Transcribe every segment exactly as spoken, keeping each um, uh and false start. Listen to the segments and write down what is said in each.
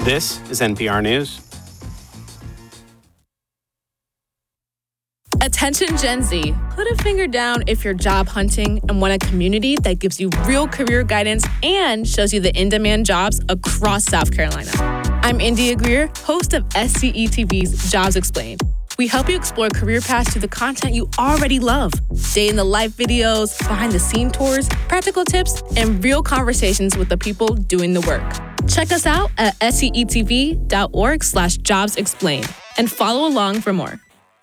This is N P R News. Attention Gen Z, put a finger down if you're job hunting and want a community that gives you real career guidance and shows you the in-demand jobs across South Carolina. I'm India Greer, host of S C E T V's Jobs Explained. We help you explore career paths through the content you already love. Day-in-the-life videos, behind-the-scene tours, practical tips, and real conversations with the people doing the work. Check us out at sectv.org slash jobs explained and follow along for more.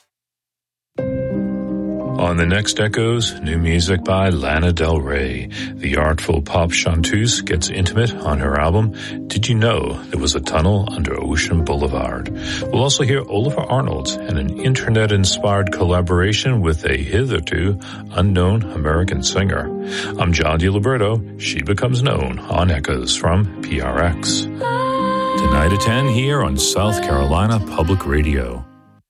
On the next Echoes, new music by Lana Del Rey. The artful pop chanteuse gets intimate on her album, Did You Know There Was a Tunnel Under Ocean Boulevard? We'll also hear Oliver Arnold and an internet-inspired collaboration with a hitherto unknown American singer. I'm John DiLiberto. She becomes known on Echoes from P R X. Tonight at ten here on South Carolina Public Radio.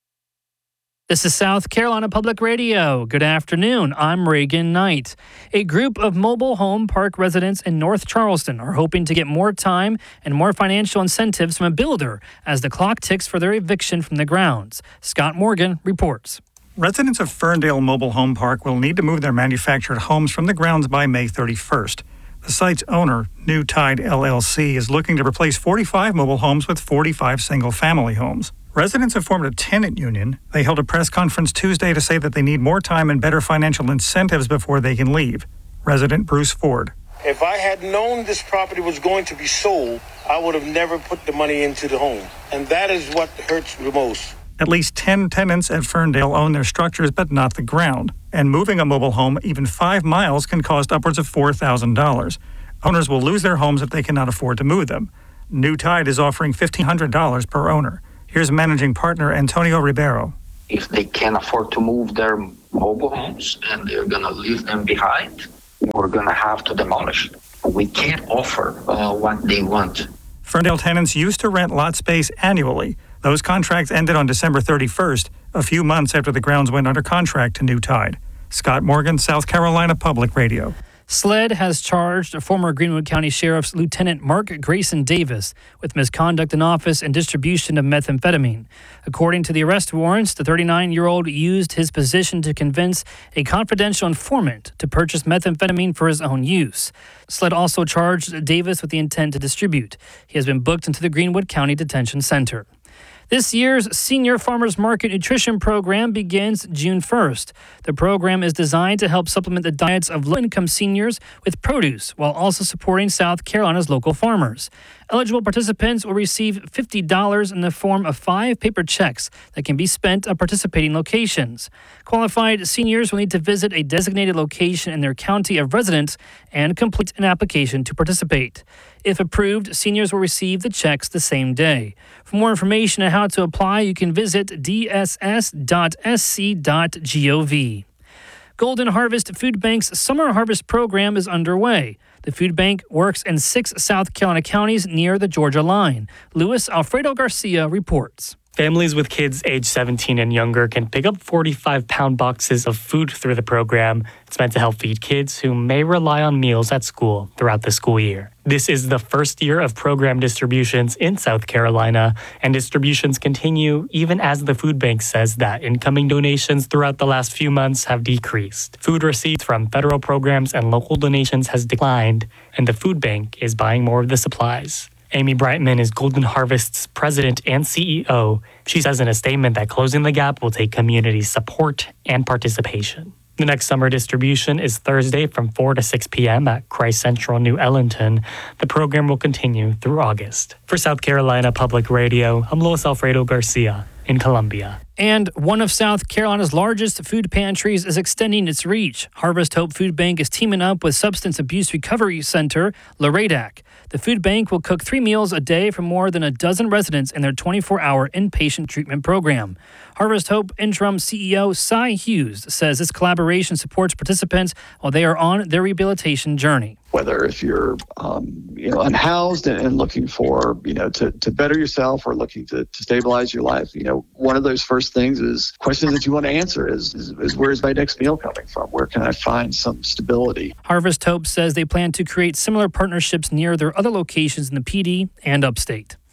This is South Carolina Public Radio. Good afternoon. I'm Reagan Knight. A group of mobile home park residents in North Charleston are hoping to get more time and more financial incentives from a builder as the clock ticks for their eviction from the grounds. Scott Morgan reports. Residents of Ferndale Mobile Home Park will need to move their manufactured homes from the grounds by May thirty-first. The site's owner, New Tide L L C, is looking to replace forty-five mobile homes with forty-five single-family homes. Residents have formed a tenant union. They held a press conference Tuesday to say that they need more time and better financial incentives before they can leave. Resident Bruce Ford. If I had known this property was going to be sold, I would have never put the money into the home. And that is what hurts the most. At least ten tenants at Ferndale own their structures, but not the ground. And moving a mobile home even five miles can cost upwards of four thousand dollars. Owners will lose their homes if they cannot afford to move them. New Tide is offering fifteen hundred dollars per owner. Here's managing partner Antonio Ribeiro. If they can't afford to move their mobile homes and they're going to leave them behind, we're going to have to demolish them. We can't offer uh, what they want. Ferndale tenants used to rent lot space annually. Those contracts ended on December thirty-first, a few months after the grounds went under contract to New Tide. Scott Morgan, South Carolina Public Radio. SLED has charged former Greenwood County Sheriff's Lieutenant Mark Grayson Davis with misconduct in office and distribution of methamphetamine. According to the arrest warrants, the thirty-nine-year-old used his position to convince a confidential informant to purchase methamphetamine for his own use. SLED also charged Davis with the intent to distribute. He has been booked into the Greenwood County Detention Center. This year's Senior Farmers Market Nutrition Program begins June first. The program is designed to help supplement the diets of low-income seniors with produce while also supporting South Carolina's local farmers. Eligible participants will receive fifty dollars in the form of five paper checks that can be spent at participating locations. Qualified seniors will need to visit a designated location in their county of residence and complete an application to participate. If approved, seniors will receive the checks the same day. For more information on how to apply, you can visit d s s dot s c dot gov. Golden Harvest Food Bank's Summer Harvest Program is underway. The food bank works in six South Carolina counties near the Georgia line. Luis Alfredo Garcia reports. Families with kids age seventeen and younger can pick up forty-five pound boxes of food through the program. It's meant to help feed kids who may rely on meals at school throughout the school year. This is the first year of program distributions in South Carolina, and distributions continue even as the food bank says that incoming donations throughout the last few months have decreased. Food receipts from federal programs and local donations has declined, and the food bank is buying more of the supplies. Amy Brightman is Golden Harvest's president and C E O. She says in a statement that closing the gap will take community support and participation. The next summer distribution is Thursday from four to six p.m. at Christ Central New Ellington. The program will continue through August. For South Carolina Public Radio, I'm Luis Alfredo Garcia in Columbia. And one of South Carolina's largest food pantries is extending its reach. Harvest Hope Food Bank is teaming up with Substance Abuse Recovery Center, LARADAC. The food bank will cook three meals a day for more than a dozen residents in their twenty-four hour inpatient treatment program. Harvest Hope interim C E O Cy Hughes says this collaboration supports participants while they are on their rehabilitation journey. Whether if you're um, you know unhoused and, and looking for you know to, to better yourself or looking to, to stabilize your life, you know one of those first things is questions that you want to answer is, is is where's my next meal coming from? Where can I find some stability? Harvest Hope says they plan to create similar partnerships near their other locations in the P D and upstate.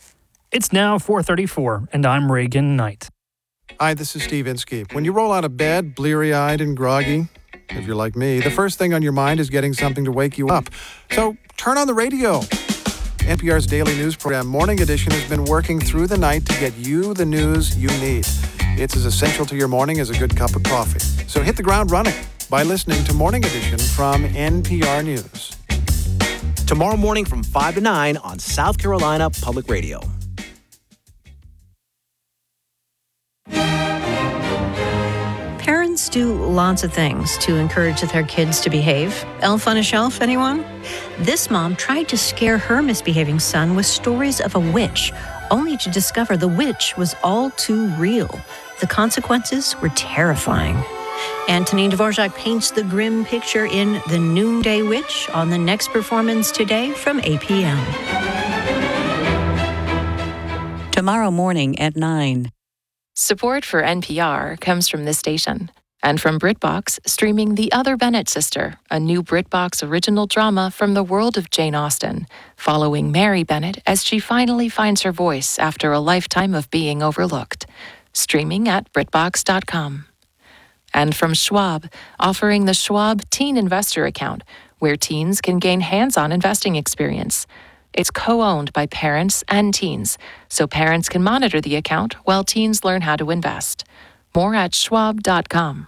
It's now four thirty-four, and I'm Reagan Knight. Hi, this is Steve Inskeep. When you roll out of bed, bleary-eyed and groggy, if you're like me, the first thing on your mind is getting something to wake you up. So turn on the radio. N P R's daily news program, Morning Edition, has been working through the night to get you the news you need. It's as essential to your morning as a good cup of coffee. So hit the ground running by listening to Morning Edition from N P R News. Tomorrow morning from five to nine on South Carolina Public Radio. Parents do lots of things to encourage their kids to behave. Elf on a Shelf, anyone? This mom tried to scare her misbehaving son with stories of a witch, only to discover the witch was all too real. The consequences were terrifying. Antonin Dvorak paints the grim picture in The Noonday Witch on the next performance today from A P M. Tomorrow morning at nine. Support for N P R comes from this station and from BritBox, streaming The Other Bennett Sister, a new BritBox original drama from the world of Jane Austen, following Mary Bennett as she finally finds her voice after a lifetime of being overlooked. Streaming at Britbox dot com. And from Schwab, offering the Schwab Teen Investor Account, where teens can gain hands-on investing experience. It's co-owned by parents and teens, so parents can monitor the account while teens learn how to invest. More at schwab dot com.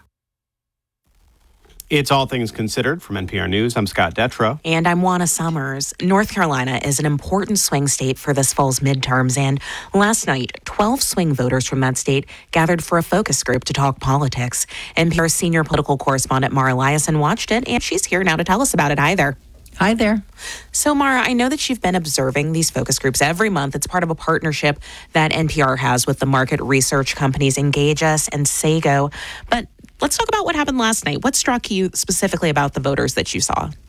It's All Things Considered from N P R News. I'm Scott Detrow. And I'm Juana Summers. North Carolina is an important swing state for this fall's midterms. And last night, twelve swing voters from that state gathered for a focus group to talk politics. N P R senior political correspondent Mara Liasson watched it, and she's here now to tell us about it. Hi there. Hi there. So, Mara, I know that you've been observing these focus groups every month. It's part of a partnership that N P R has with the market research companies Engage Us and Sago. But let's talk about what happened last night. What struck you specifically about the voters that you saw?